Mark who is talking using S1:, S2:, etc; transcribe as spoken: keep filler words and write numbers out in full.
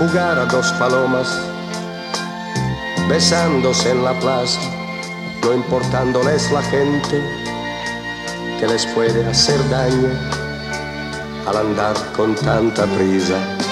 S1: jugar a dos palomas besándose en la plaza, no importándoles la gente que les puede hacer daño al andar con tanta prisa.